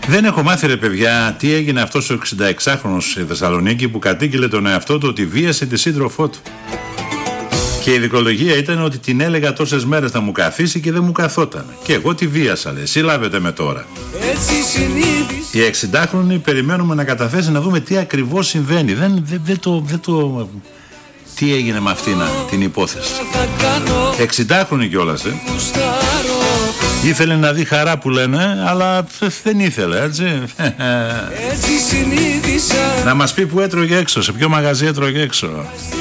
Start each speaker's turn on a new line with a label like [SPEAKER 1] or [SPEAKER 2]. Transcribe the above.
[SPEAKER 1] Δεν έχω μάθει, ρε παιδιά, τι έγινε αυτός ο 66χρονος στη Θεσσαλονίκη που κατήγγειλε τον εαυτό του ότι βίασε τη σύντροφό του. Και η δικολογία ήταν ότι την έλεγα τόσες μέρες να μου καθίσει και δεν μου καθόταν. Και εγώ τη βίασα, λέει. Εσύ λάβετε με τώρα. Η 60χρονη περιμένουμε να καταθέσει να δούμε τι ακριβώς συμβαίνει. Τι έγινε με αυτήν την υπόθεση. 60χρονη κιόλας, Ήθελε να δει χαρά που λένε, αλλά δεν ήθελε, έτσι. Να μας πει που έτρωγε έξω, σε ποιο μαγαζί έτρωγε έξω.